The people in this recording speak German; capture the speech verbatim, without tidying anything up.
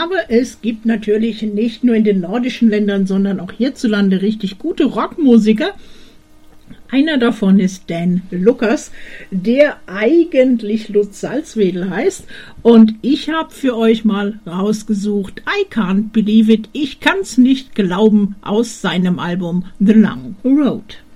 Aber es gibt natürlich nicht nur in den nordischen Ländern, sondern auch hierzulande richtig gute Rockmusiker. Einer davon ist Dan Lucas, der eigentlich Lutz Salzwedel heißt. Und ich habe für euch mal rausgesucht I Can't Believe It, ich kann's nicht glauben, aus seinem Album The Long Road.